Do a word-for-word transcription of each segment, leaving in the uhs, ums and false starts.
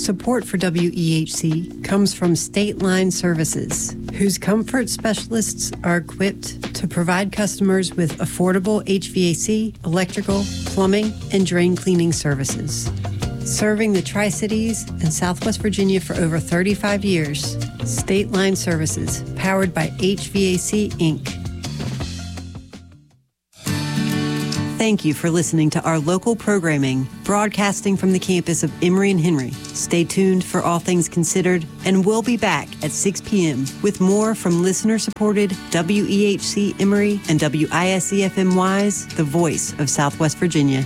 Support for W E H C comes from State Line Services, whose comfort specialists are equipped to provide customers with affordable H V A C, electrical, plumbing, and drain cleaning services. Serving the Tri-Cities and Southwest Virginia for over thirty-five years, State Line Services, powered by H V A C, Incorporated. Thank you for listening to our local programming, broadcasting from the campus of Emory and Henry. Stay tuned for All Things Considered, and we'll be back at six p.m. with more from listener-supported W E H C Emory and W I S E F M Y's The Voice of Southwest Virginia.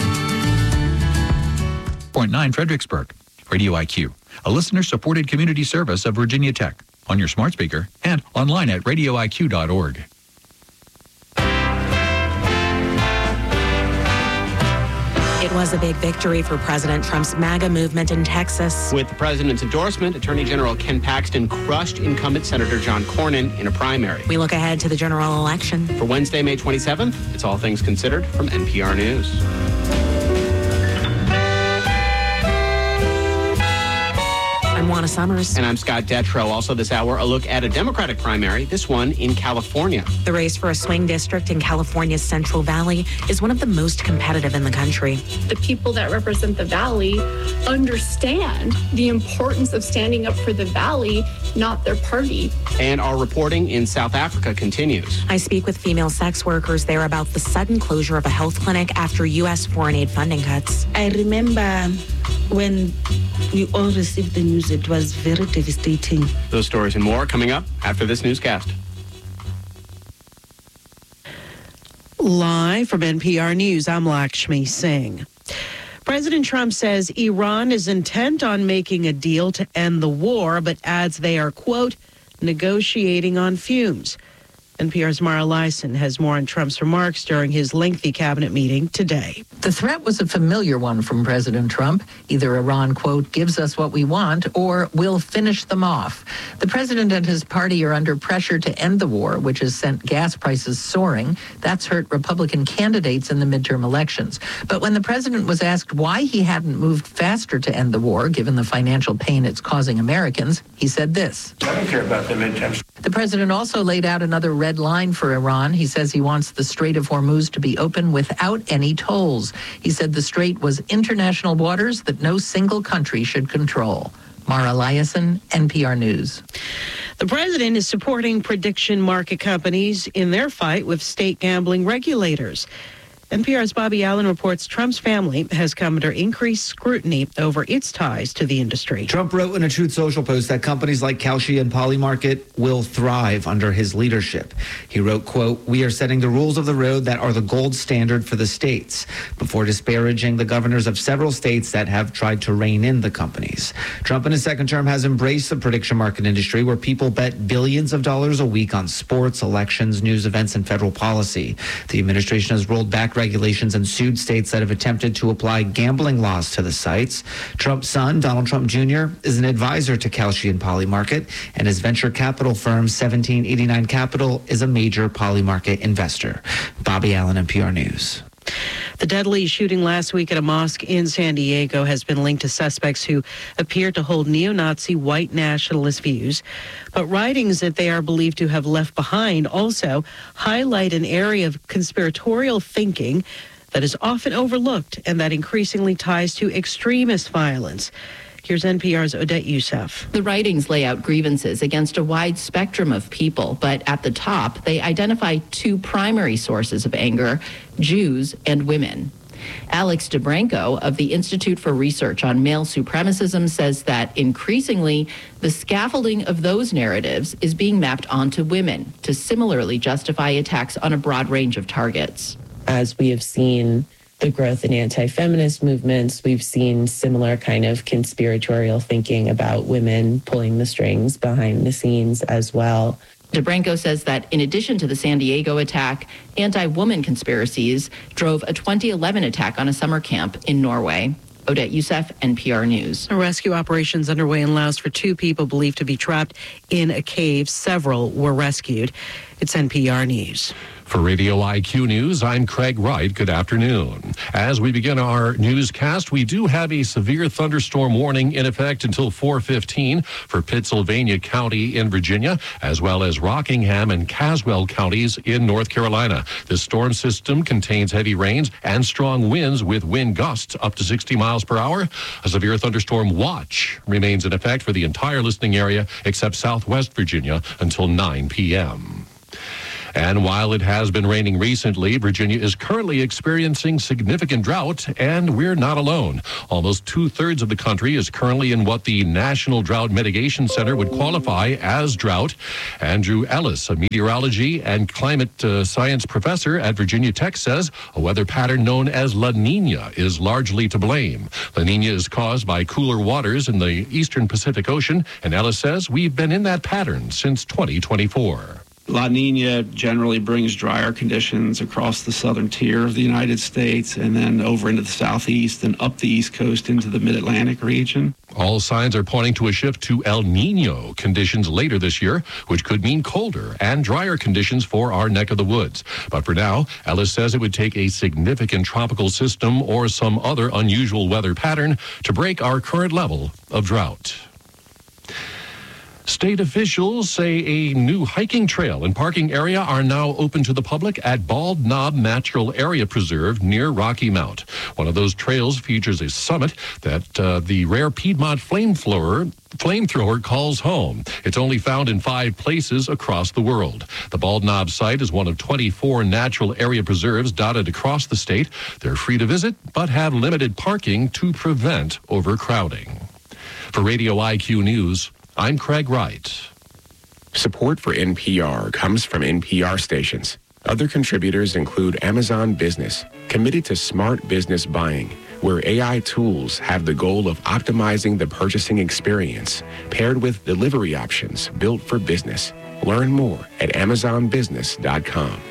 point nine Fredericksburg. Radio I Q, a listener-supported community service of Virginia Tech, on your smart speaker and online at radio I Q dot org. It was a big victory for President Trump's MAGA movement in Texas. With the president's endorsement, Attorney General Ken Paxton crushed incumbent Senator John Cornyn in a primary. We look ahead to the general election. For Wednesday, May twenty-seventh, it's All Things Considered from N P R News. I'm Juana Summers. And I'm Scott Detrow. Also this hour, a look at a Democratic primary, this one in California. The race for a swing district in California's Central Valley is one of the most competitive in the country. The people that represent the Valley understand the importance of standing up for the Valley, not their party. And our reporting in South Africa continues. I speak with female sex workers there about the sudden closure of a health clinic after U S foreign aid funding cuts. I remember when we all received the news, it was very devastating. Those stories and more coming up after this newscast. Live from N P R News, I'm Lakshmi Singh. President Trump says Iran is intent on making a deal to end the war, but adds they are, quote, negotiating on fumes. N P R's Mara Lyson has more on Trump's remarks during his lengthy cabinet meeting today. The threat was a familiar one from President Trump. Either Iran, quote, gives us what we want, or we'll finish them off. The president and his party are under pressure to end the war, which has sent gas prices soaring. That's hurt Republican candidates in the midterm elections. But when the president was asked why he hadn't moved faster to end the war, given the financial pain it's causing Americans, he said this. I don't care about the midterms. The president also laid out another red line for Iran. He says he wants the Strait of Hormuz to be open without any tolls. He said the strait was international waters that no single country should control. Mara Liasson, N P R News. The president is supporting prediction market companies in their fight with state gambling regulators. N P R's Bobby Allen reports Trump's family has come under increased scrutiny over its ties to the industry. Trump wrote in a Truth Social post that companies like Kalshi and Polymarket will thrive under his leadership. He wrote, quote, we are setting the rules of the road that are the gold standard for the states, before disparaging the governors of several states that have tried to rein in the companies. Trump in his second term has embraced the prediction market industry, where people bet billions of dollars a week on sports, elections, news events, and federal policy. The administration has rolled back regulations and sued states that have attempted to apply gambling laws to the sites. Trump's son, Donald Trump Junior, is an advisor to Kalshi and Polymarket, and his venture capital firm, seventeen eighty-nine Capital, is a major Polymarket investor. Bobby Allen, N P R News. The deadly shooting last week at a mosque in San Diego has been linked to suspects who appear to hold neo-Nazi white nationalist views. But writings that they are believed to have left behind also highlight an area of conspiratorial thinking that is often overlooked and that increasingly ties to extremist violence. Here's N P R's Odette Youssef. The writings lay out grievances against a wide spectrum of people, but at the top, they identify two primary sources of anger: Jews and women. Alex DeBranco of the Institute for Research on Male Supremacism says that increasingly, the scaffolding of those narratives is being mapped onto women to similarly justify attacks on a broad range of targets. As we have seen the growth in anti-feminist movements, we've seen similar kind of conspiratorial thinking about women pulling the strings behind the scenes as well. DeBranco says that in addition to the San Diego attack, anti-woman conspiracies drove a twenty eleven attack on a summer camp in Norway. Odette Youssef, N P R News. A rescue operations underway in Laos for two people believed to be trapped in a cave. Several were rescued. It's N P R News. For Radio I Q News, I'm Craig Wright. Good afternoon. As we begin our newscast, we do have a severe thunderstorm warning in effect until four fifteen for Pittsylvania County in Virginia, as well as Rockingham and Caswell counties in North Carolina. This storm system contains heavy rains and strong winds with wind gusts up to sixty miles per hour. A severe thunderstorm watch remains in effect for the entire listening area except Southwest Virginia until nine p.m. And while it has been raining recently, Virginia is currently experiencing significant drought, and we're not alone. Almost two-thirds of the country is currently in what the National Drought Mitigation Center would qualify as drought. Andrew Ellis, a meteorology and climate uh, science professor at Virginia Tech, says a weather pattern known as La Nina is largely to blame. La Nina is caused by cooler waters in the eastern Pacific Ocean, and Ellis says we've been in that pattern since twenty twenty-four. La Nina generally brings drier conditions across the southern tier of the United States and then over into the southeast and up the east coast into the mid-Atlantic region. All signs are pointing to a shift to El Nino conditions later this year, which could mean colder and drier conditions for our neck of the woods. But for now, Ellis says it would take a significant tropical system or some other unusual weather pattern to break our current level of drought. State officials say a new hiking trail and parking area are now open to the public at Bald Knob Natural Area Preserve near Rocky Mount. One of those trails features a summit that uh, the rare Piedmont flamethrower flamethrower calls home. It's only found in five places across the world. The Bald Knob site is one of twenty-four natural area preserves dotted across the state. They're free to visit, but have limited parking to prevent overcrowding. For Radio I Q News, I'm Craig Wright. Support for N P R comes from N P R stations. Other contributors include Amazon Business, committed to smart business buying, where A I tools have the goal of optimizing the purchasing experience, paired with delivery options built for business. Learn more at amazon business dot com.